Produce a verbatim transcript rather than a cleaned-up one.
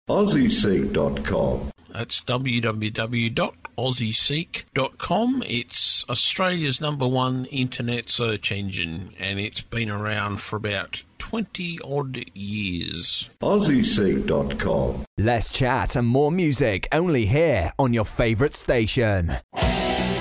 Aussie Seek dot com. That's w w w dot aussie seek dot com. It's Australia's number one internet search engine, and it's been around for about twenty-odd years. Aussie Seek dot com. Less chat and more music only here on your favourite station.